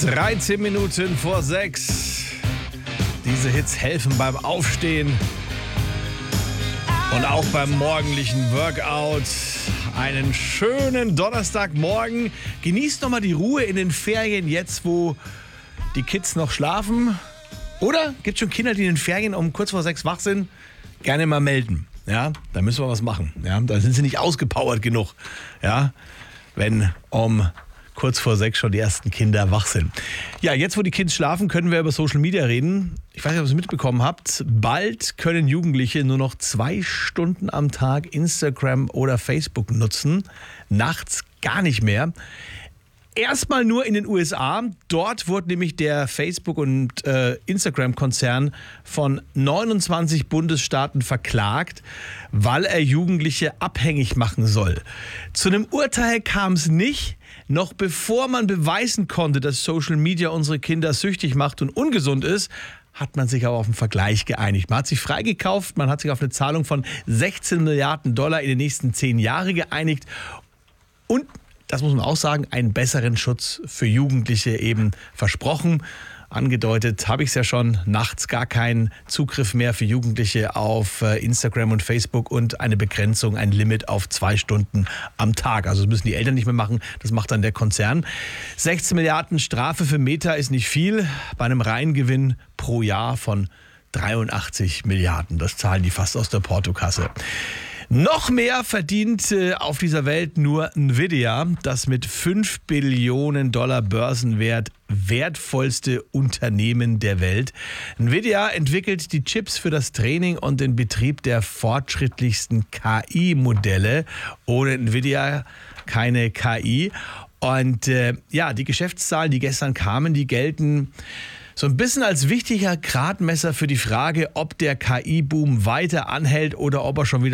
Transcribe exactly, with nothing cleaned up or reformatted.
dreizehn Minuten vor sechs. Diese Hits helfen beim Aufstehen und auch beim morgendlichen Workout. Einen schönen Donnerstagmorgen. Genießt nochmal die Ruhe in den Ferien jetzt, wo die Kids noch schlafen. Oder gibt es schon Kinder, die in den Ferien um kurz vor sechs wach sind? Gerne mal melden. Ja, da müssen wir was machen. Ja, da sind sie nicht ausgepowert genug. Ja, wenn um kurz vor sechs schon die ersten Kinder wach sind. Ja, jetzt wo die Kids schlafen, können wir über Social Media reden. Ich weiß nicht, ob ihr es mitbekommen habt. Bald können Jugendliche nur noch zwei Stunden am Tag Instagram oder Facebook nutzen. Nachts gar nicht mehr. Erstmal nur in den U S A. Dort wurde nämlich der Facebook- und äh, Instagram-Konzern von neunundzwanzig Bundesstaaten verklagt, weil er Jugendliche abhängig machen soll. Zu einem Urteil kam es nicht. Noch bevor man beweisen konnte, dass Social Media unsere Kinder süchtig macht und ungesund ist, hat man sich aber auf einen Vergleich geeinigt. Man hat sich freigekauft, man hat sich auf eine Zahlung von sechzehn Milliarden Dollar in den nächsten zehn Jahren geeinigt und das muss man auch sagen, einen besseren Schutz für Jugendliche eben versprochen. Angedeutet habe ich es ja schon, nachts gar keinen Zugriff mehr für Jugendliche auf Instagram und Facebook und eine Begrenzung, ein Limit auf zwei Stunden am Tag. Also das müssen die Eltern nicht mehr machen, das macht dann der Konzern. sechzehn Milliarden Strafe für Meta ist nicht viel, bei einem Reingewinn pro Jahr von dreiundachtzig Milliarden. Das zahlen die fast aus der Portokasse. Noch mehr verdient äh, auf dieser Welt nur Nvidia, das mit fünf Billionen Dollar Börsenwert wertvollste Unternehmen der Welt. Nvidia entwickelt die Chips für das Training und den Betrieb der fortschrittlichsten K I-Modelle. Ohne Nvidia keine K I. Und äh, ja, die Geschäftszahlen, die gestern kamen, die gelten so ein bisschen als wichtiger Gradmesser für die Frage, ob der K I-Boom weiter anhält oder ob er schon wieder